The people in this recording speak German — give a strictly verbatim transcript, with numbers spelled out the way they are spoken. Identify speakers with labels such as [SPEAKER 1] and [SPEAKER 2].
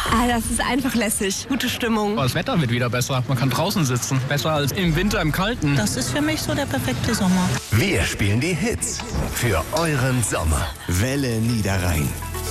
[SPEAKER 1] Ah, das ist einfach lässig. Gute Stimmung.
[SPEAKER 2] Das Wetter wird wieder besser. Man kann draußen sitzen. Besser als im Winter im Kalten.
[SPEAKER 3] Das ist für mich so der perfekte Sommer.
[SPEAKER 4] Wir spielen die Hits für euren Sommer. Welle Niederrhein.